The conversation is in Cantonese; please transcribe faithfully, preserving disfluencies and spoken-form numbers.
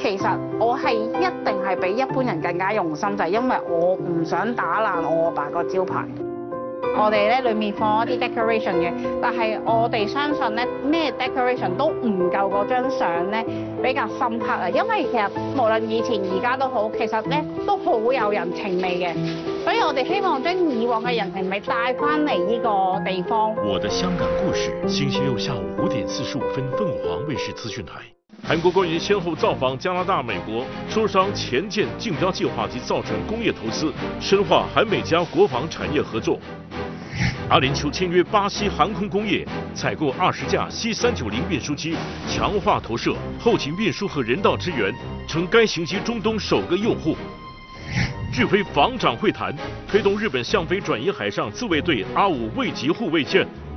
其實我係一定係比一般人更加用心，就係因為我唔想打爛我阿爸個招牌。我哋咧裡面放一啲 decoration 嘅，但係我哋相信咧咩 decoration 都唔夠嗰張相咧比較深刻啊！因為其實無論以前而家都好，其實咧都好有人情味嘅，所以我哋希望將以往嘅人情味帶翻嚟呢個地方。 我的香港故事，星期六下午五點四十五分，鳳凰衛視資訊台。韓國官員先後造訪加拿大、美國，磋商前艦競標計劃及造船工業投資，深化韓美加國防產業合作。阿聯酋簽約巴西航空工業，採購二十架 C 三九零運輸機，強化投射、後勤運輸和人道支援，成該型機中東首個用戶。日菲防長會談，推動日本向非轉移海上自衛隊 R 五 衛級護衛艦